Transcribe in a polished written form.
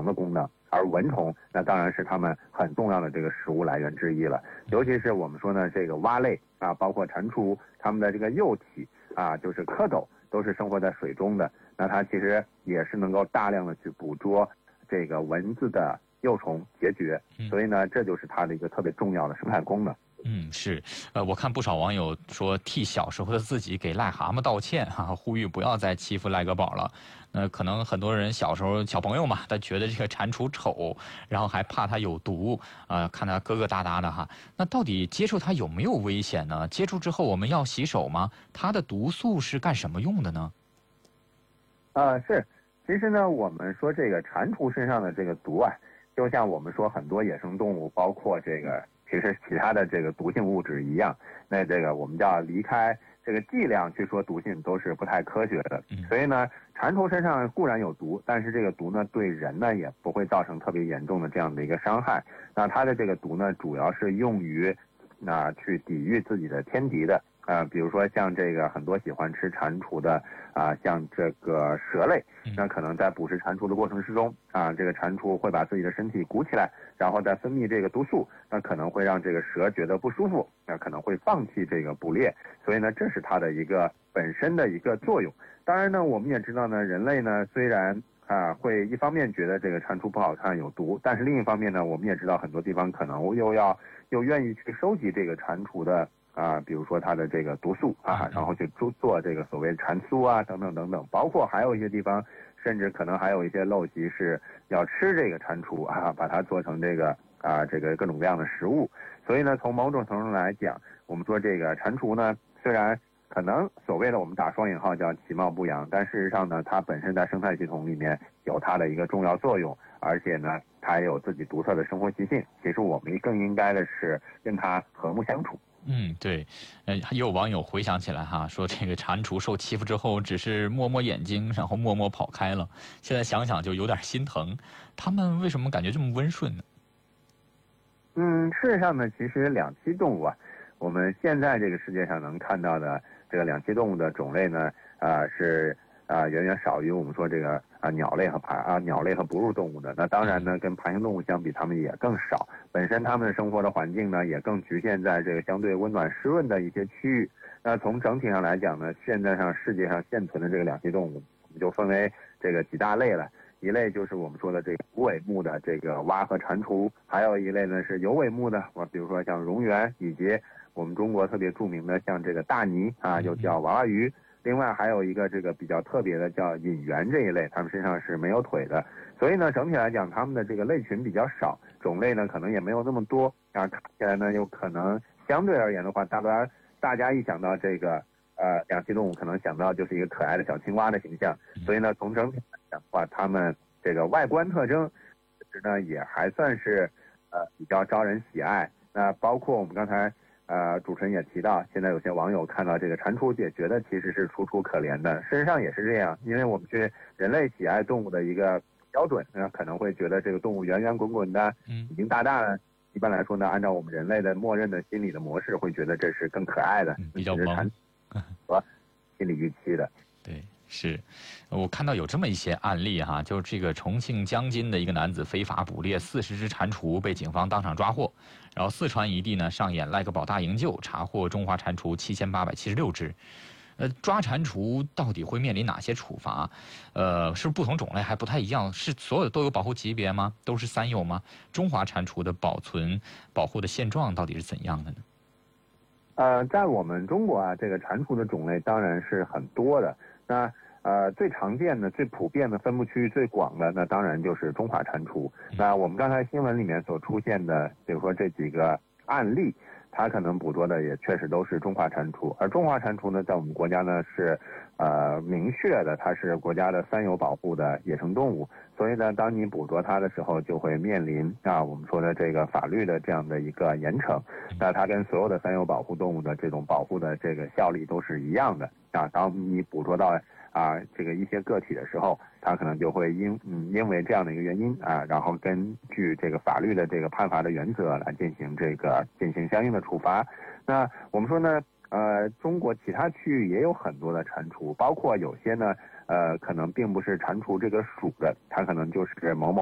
虫的功能，而蚊虫那当然是它们很重要的这个食物来源之一了。尤其是我们说呢，这个蛙类啊，包括蟾蜍，它们的这个幼体啊，就是蝌蚪，都是生活在水中的。那它其实也是能够大量的去捕捉这个蚊子的幼虫孑孓，所以呢，这就是它的一个特别重要的生态功能。 是，我看不少网友说替小时候的自己给癞蛤蟆道歉呼吁不要再欺负赖格宝了。可能很多人小时候小朋友嘛，他觉得这个蟾蜍丑，然后还怕它有毒，看它疙疙瘩瘩的哈。那到底接触它有没有危险呢？接触之后我们要洗手吗？它的毒素是干什么用的呢？ 是，其实呢，我们说这个蟾蜍身上的这个毒啊，就像我们说很多野生动物，包括这个其实其他的这个毒性物质一样，那这个我们叫离开这个剂量去说毒性都是不太科学的。所以呢，蟾蜍身上固然有毒，但是这个毒呢对人呢也不会造成特别严重的这样的一个伤害。那它的这个毒呢，主要是用于去抵御自己的天敌的。比如说像这个很多喜欢吃蟾蜍的像这个蛇类，那可能在捕食蟾蜍的过程之中这个蟾蜍会把自己的身体鼓起来，然后再分泌这个毒素，那可能会让这个蛇觉得不舒服，那可能会放弃这个捕猎，所以呢，这是它的一个本身的一个作用。当然呢，我们也知道呢，人类呢虽然会一方面觉得这个蟾蜍不好看有毒，但是另一方面呢，我们也知道很多地方可能又愿意去收集这个蟾蜍的比如说它的这个毒素然后去做这个所谓蟾酥等等等等，包括还有一些地方甚至可能还有一些陋习是要吃这个蟾蜍把它做成这个这个各种各样的食物。所以呢，从某种程度来讲，我们说这个蟾蜍呢，虽然可能所谓的我们打双引号叫其貌不扬，但事实上呢，它本身在生态系统里面有它的一个重要作用，而且呢，它也有自己独特的生活习性。其实我们更应该的是跟它和睦相处。 对，也有网友回想起来说这个蟾蜍受欺负之后只是摸摸眼睛，然后默默跑开了。现在想想就有点心疼，他们为什么感觉这么温顺呢？ 事实上呢，其实两栖动物我们现在这个世界上能看到的这个两栖动物的种类呢，是远远少于我们说这个鸟类和哺乳动物的。那当然呢，跟爬行动物相比，它们也更少。本身它们生活的环境呢，也更局限在这个相对温暖湿润的一些区域。那从整体上来讲呢，现在世界上现存的这个两栖动物，我们就分为这个几大类了。一类就是我们说的这个无尾目的这个蛙和蟾蜍，还有一类呢是有尾目的，比如说像蝾螈，以及我们中国特别著名的像这个大鲵又叫娃娃鱼。另外还有一个这个比较特别的叫隐螈这一类，它们身上是没有腿的。所以呢，整体来讲，它们的这个类群比较少，种类呢可能也没有那么多看起来呢，有可能相对而言的话，大家一想到这个两栖动物，可能想到就是一个可爱的小青蛙的形象。所以呢，从整体来讲的话，它们这个外观特征其实呢也还算是比较招人喜爱。那包括我们刚才主持人也提到，现在有些网友看到这个蟾蜍也觉得其实是楚楚可怜的。事实上也是这样，因为我们去人类喜爱动物的一个标准可能会觉得这个动物圆圆滚滚的，已经大的。一般来说呢，按照我们人类的默认的心理的模式，会觉得这是更可爱的， 比较萌和心理预期的。 对，是我看到有这么一些案例就是这个重庆江津的一个男子非法捕猎40只蟾蜍，被警方当场抓获。然后四川一地呢上演赖格宝大营救，查获中华蟾蜍7876只。抓蟾蜍到底会面临哪些处罚？是不同种类还不太一样，是所有都有保护级别吗？都是三有吗？中华蟾蜍的保护的现状到底是怎样的呢？ 在我们中国这个蟾蜍的种类当然是很多的。那最常见的、最普遍的、分布区域最广的，那当然就是中华蟾蜍。那我们刚才新闻里面所出现的，比如说这几个案例，它可能捕捉的也确实都是中华蟾蜍。而中华蟾蜍呢，在我们国家呢是明确的，它是国家的三有保护的野生动物。所以呢，当你捕捉它的时候，就会面临我们说的这个法律的这样的一个严惩。那它跟所有的三有保护动物的这种保护的这个效力都是一样的当你捕捉到这个一些个体的时候，它可能就会因为这样的一个原因然后根据这个法律的这个判罚的原则来进行相应的处罚。那我们说呢，中国其他区域也有很多的蟾蜍，包括有些呢可能并不是蟾蜍这个属的，它可能就是某